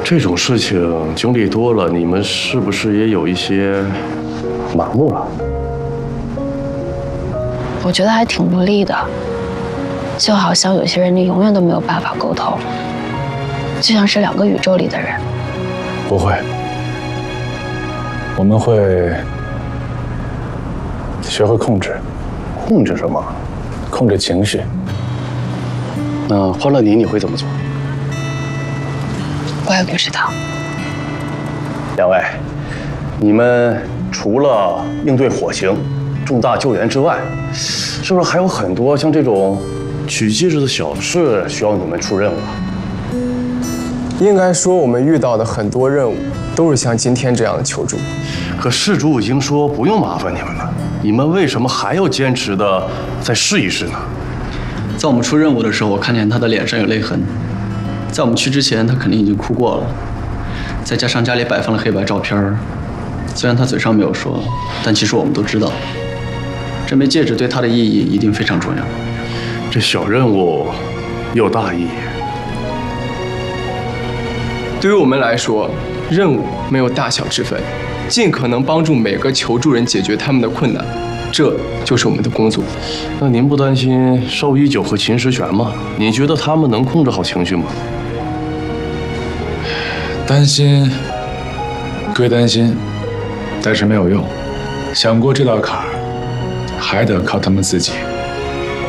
这种事情经历多了，你们是不是也有一些麻木了？ 我觉得还挺无力的，就好像有些人你永远都没有办法沟通，就像是两个宇宙里的人。 不会，我们会学会控制。 控制什么？ 控制情绪。 那换了你会怎么做？ 我也不知道。 两位，你们除了应对火情、重大救援之外，是不是还有很多像这种举机制的小事需要你们出任务啊？ 应该说，我们遇到的很多任务都是像今天这样的求助。 可事主已经说不用麻烦你们了，你们为什么还要坚持的再试一试呢？ 在我们出任务的时候，我看见他的脸上有泪痕。在我们去之前，他肯定已经哭过了。再加上家里摆放了黑白照片，虽然他嘴上没有说，但其实我们都知道，这枚戒指对他的意义一定非常重要。 这小任务有大意义。 对于我们来说，任务没有大小之分，尽可能帮助每个求助人解决他们的困难，这就是我们的工作。 那您不担心邵一九和秦时全吗？你觉得他们能控制好情绪吗？ 担心归担心，但是没有用。想过这道坎儿，还得靠他们自己。